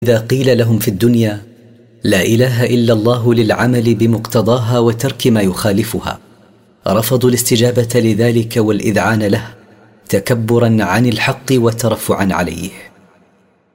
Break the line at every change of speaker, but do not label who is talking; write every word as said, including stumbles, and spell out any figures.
إذا قيل لهم في الدنيا لا إله إلا الله للعمل بمقتضاها وترك ما يخالفها، رفضوا الاستجابة لذلك والإذعان له تكبرا عن الحق وترفعا عليه.